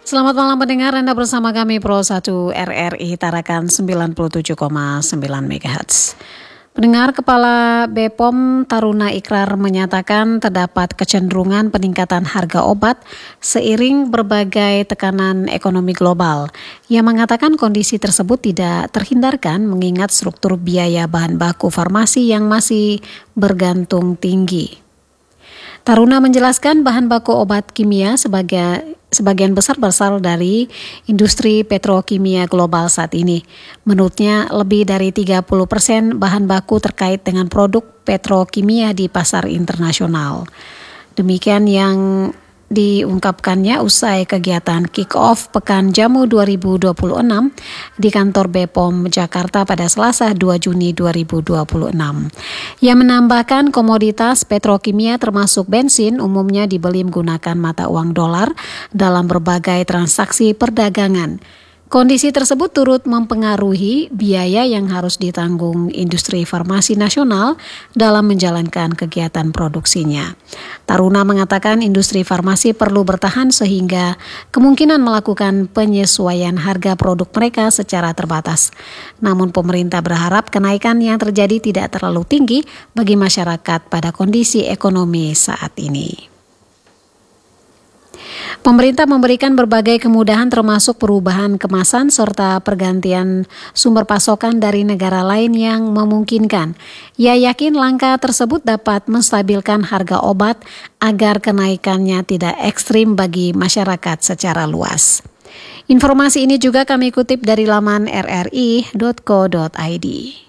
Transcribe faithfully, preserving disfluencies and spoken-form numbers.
Selamat malam pendengar, Anda bersama kami Pro satu R R I Tarakan sembilan puluh tujuh koma sembilan megahertz. Pendengar, Kepala B P O M Taruna Ikrar menyatakan terdapat kecenderungan peningkatan harga obat seiring berbagai tekanan ekonomi global. Ia mengatakan kondisi tersebut tidak terhindarkan mengingat struktur biaya bahan baku farmasi yang masih bergantung tinggi. Taruna menjelaskan bahan baku obat kimia sebagai sebagian besar berasal dari industri petrokimia global saat ini. Menurutnya, lebih dari tiga puluh persen bahan baku terkait dengan produk petrokimia di pasar internasional. Demikian yang diungkapkannya usai kegiatan kick-off Pekan Jamu dua ribu dua puluh enam di kantor B P O M Jakarta pada Selasa dua Juni dua ribu dua puluh enam. Ia menambahkan komoditas petrokimia termasuk bensin umumnya dibeli menggunakan mata uang dolar dalam berbagai transaksi perdagangan. Kondisi tersebut turut mempengaruhi biaya yang harus ditanggung industri farmasi nasional dalam menjalankan kegiatan produksinya. Taruna mengatakan industri farmasi perlu bertahan sehingga kemungkinan melakukan penyesuaian harga produk mereka secara terbatas. Namun pemerintah berharap kenaikan yang terjadi tidak terlalu tinggi bagi masyarakat pada kondisi ekonomi saat ini. Pemerintah memberikan berbagai kemudahan termasuk perubahan kemasan serta pergantian sumber pasokan dari negara lain yang memungkinkan. Ia yakin langkah tersebut dapat menstabilkan harga obat agar kenaikannya tidak ekstrim bagi masyarakat secara luas. Informasi ini juga kami kutip dari laman r r i dot co dot i d.